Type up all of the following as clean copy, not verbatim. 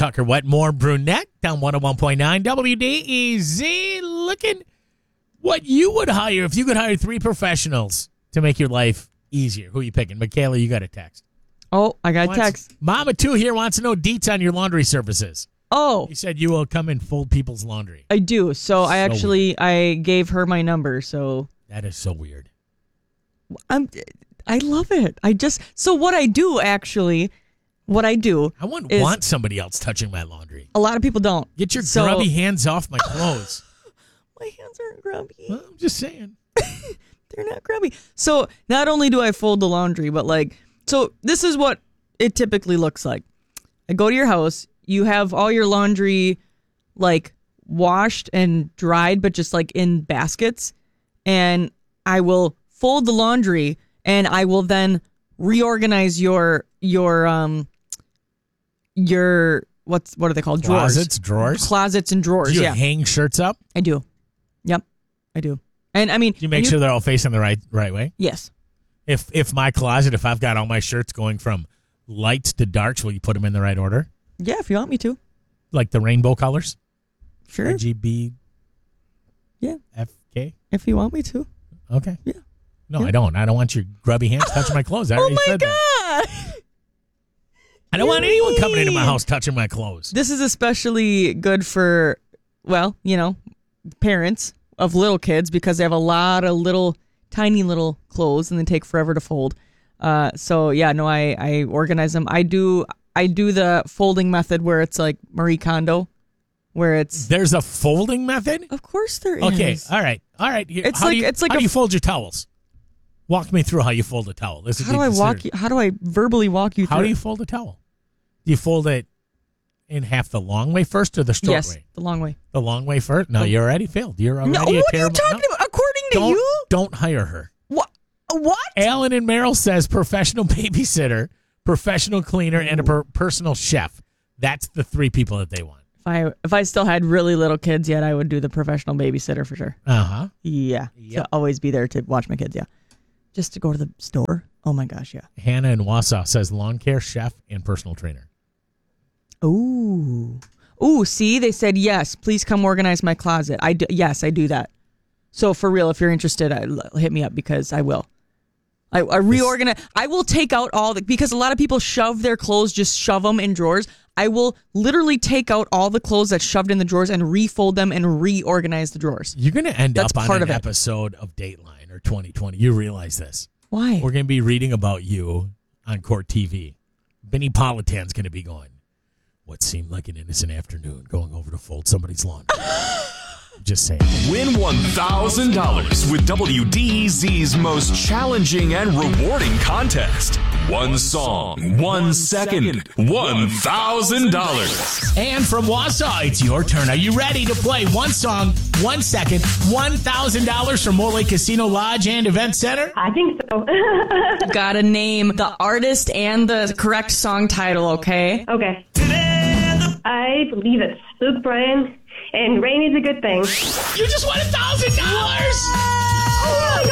Tucker Wetmore Brunette down 101.9 WDEZ. Looking what you would hire if you could hire 3 professionals to make your life easier. Who are you picking? Michaela, you got a text. Oh, I got a text. Mama 2 here wants to know deets on your laundry services. Oh. He said you will come and fold people's laundry. I do. So I gave her my number. So that is so weird. I love it. So what I do. I wouldn't want somebody else touching my laundry. A lot of people don't. Get your grubby hands off my clothes. My hands aren't grubby. Well, I'm just saying. They're not grubby. So not only do I fold the laundry, but so this is what it typically looks like. I go to your house. You have all your laundry washed and dried, but just in baskets. And I will fold the laundry, and I will then reorganize your what are they called? Drawers? Closets and drawers. Do you hang shirts up? I do. Yep, I do. And I mean, do you make sure they're all facing the right way? Yes. If my closet, if I've got all my shirts going from lights to darks, will you put them in the right order? Yeah, if you want me to. Like the rainbow colors? Sure. RGB. Yeah. FK? If you want me to. Okay. Yeah. No, yeah. I don't. I don't want your grubby hands touching my clothes. I already said that. God. I don't want anyone coming into my house touching my clothes. This is especially good for, parents of little kids because they have a lot of tiny little clothes and they take forever to fold. I organize them. I do the folding method where it's like Marie Kondo, where it's... There's a folding method? Of course there is. Okay, all right. How do you fold your towels? Walk me through how you fold a towel. How do I verbally walk you through How do you fold a towel? Do you fold it in half the long way first or the short way? Yes, the long way. The long way first? No, you already failed. You're already what are you talking about? According to you? Don't hire her. What? Alan and Merrill says professional babysitter, professional cleaner, and a personal chef. That's the 3 people that they want. If I still had really little kids yet, I would do the professional babysitter for sure. Uh-huh. Yeah. Yep. To always be there to watch my kids, yeah. Just to go to the store. Oh my gosh, yeah. Hannah in Wausau says lawn care, chef, and personal trainer. Ooh, see, they said, yes, please come organize my closet. Yes, I do that. So for real, if you're interested, hit me up because I will. I reorganize. I will take out because a lot of people shove their clothes, just shove them in drawers. I will literally take out all the clothes that's shoved in the drawers and refold them and reorganize the drawers. You're going to end up on an episode of Dateline or 2020. You realize this. Why? We're going to be reading about you on Court TV. Benny Politan's going to be going, what seemed like an innocent afternoon going over to fold somebody's laundry. Just saying. Win $1,000 with WDEZ's most challenging and rewarding contest. One song, 1 second, $1,000. And from Wausau, it's your turn. Are you ready to play? 1 song, 1 second, $1,000 from Mole Lake Casino Lodge and Event Center? I think so. Gotta name the artist and the correct song title, okay? Okay. I believe it's Luke Bryan. And rain is a good thing. You just won $1,000! Oh my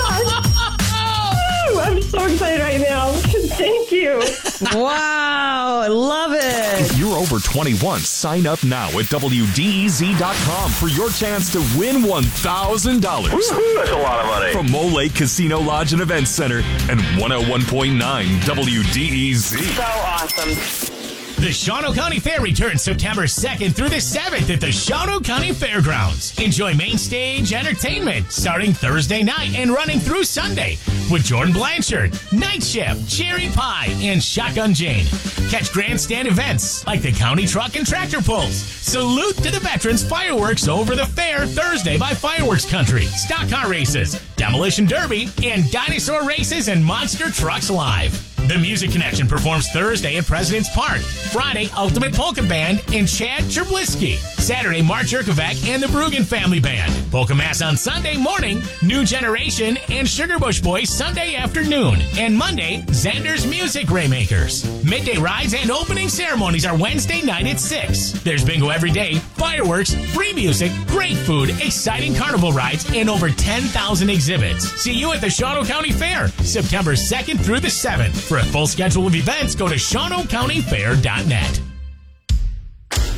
gosh! I'm so excited right now. Thank you. Wow, I love it. If you're over 21, sign up now at WDEZ.com for your chance to win $1,000. That's a lot of money. From Mole Lake Casino Lodge and Event Center and 101.9 WDEZ. So awesome. The Shawano County Fair returns September 2nd through the 7th at the Shawano County Fairgrounds. Enjoy main stage entertainment starting Thursday night and running through Sunday with Jordan Blanchard, Night Shift, Cherry Pie, and Shotgun Jane. Catch grandstand events like the County Truck and Tractor Pulls. Salute to the veterans fireworks over the fair Thursday by Fireworks Country. Stock car races, Demolition Derby, and dinosaur races and monster trucks live. The Music Connection performs Thursday at President's Park. Friday, Ultimate Polka Band and Chad Cherblisky. Saturday, Mark Jerkovac and the Brugan Family Band. Polka Mass on Sunday morning, New Generation and Sugarbush Boys Sunday afternoon. And Monday, Xander's Music Raymakers. Midday rides and opening ceremonies are Wednesday night at 6. There's bingo every day, fireworks, free music, great food, exciting carnival rides, and over 10,000 exhibits. See you at the Shawano County Fair, September 2nd through the 7th. For a full schedule of events, go to ShawanoCountyFair.net.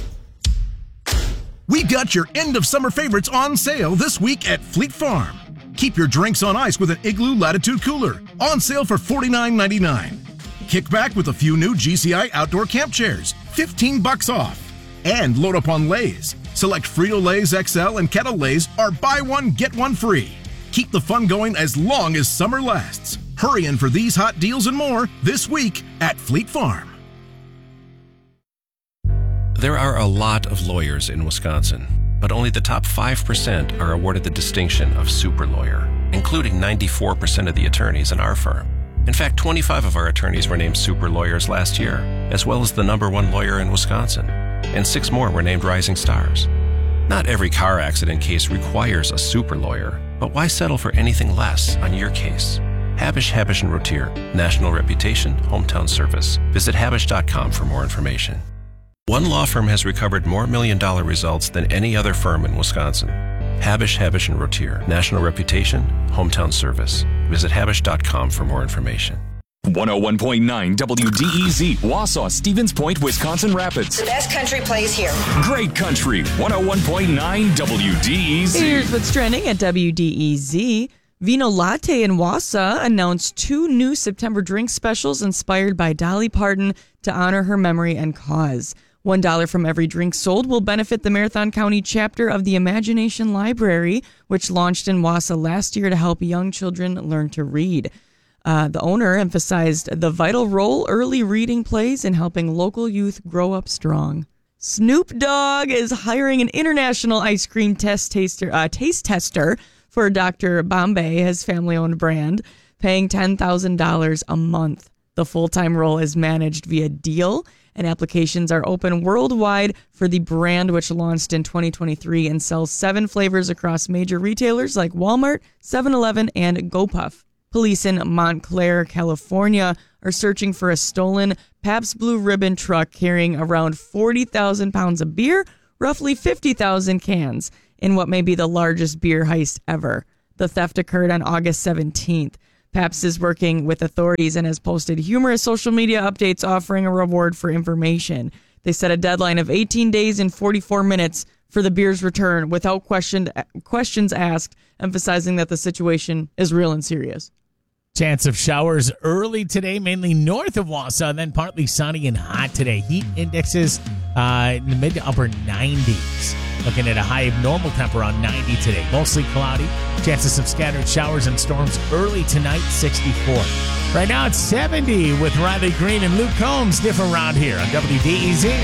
We've got your end of summer favorites on sale this week at Fleet Farm. Keep your drinks on ice with an Igloo Latitude Cooler, on sale for $49.99. Kick back with a few new GCI outdoor camp chairs, $15 off. And load up on Lay's. Select Frito-Lay's XL and Kettle Lay's are buy one, get one free. Keep the fun going as long as summer lasts. Hurry in for these hot deals and more this week at Fleet Farm. There are a lot of lawyers in Wisconsin, but only the top 5% are awarded the distinction of super lawyer, including 94% of the attorneys in our firm. In fact, 25 of our attorneys were named super lawyers last year, as well as the #1 lawyer in Wisconsin, and 6 more were named rising stars. Not every car accident case requires a super lawyer, but why settle for anything less on your case? Habish, Habish & Rotier, national reputation, hometown service. Visit Habish.com for more information. One law firm has recovered more million-dollar results than any other firm in Wisconsin. Habish, Habish & Rotier, national reputation, hometown service. Visit Habish.com for more information. 101.9 WDEZ, Wausau, Stevens Point, Wisconsin Rapids. The best country plays here. Great country, 101.9 WDEZ. Here's what's trending at WDEZ. Vino Latte in Wausau announced 2 new September drink specials inspired by Dolly Parton to honor her memory and cause. $1 from every drink sold will benefit the Marathon County chapter of the Imagination Library, which launched in Wausau last year to help young children learn to read. The owner emphasized the vital role early reading plays in helping local youth grow up strong. Snoop Dogg is hiring an international ice cream taste tester for Dr. Bombay, his family-owned brand, paying $10,000 a month. The full-time role is managed via Deal, and applications are open worldwide for the brand, which launched in 2023 and sells 7 flavors across major retailers like Walmart, 7-Eleven, and GoPuff. Police in Montclair, California, are searching for a stolen Pabst Blue Ribbon truck carrying around 40,000 pounds of beer, roughly 50,000 cans, in what may be the largest beer heist ever. The theft occurred on August 17th. Pabst is working with authorities and has posted humorous social media updates offering a reward for information. They set a deadline of 18 days and 44 minutes for the beer's return without questions asked, emphasizing that the situation is real and serious. Chance of showers early today, mainly north of Wausau, then partly sunny and hot today. Heat indexes in the mid to upper 90s. Looking at a high of normal temp around 90 today. Mostly cloudy. Chances of scattered showers and storms early tonight, 64. Right now it's 70 with Riley Green and Luke Combs. Different around here on WDEZ.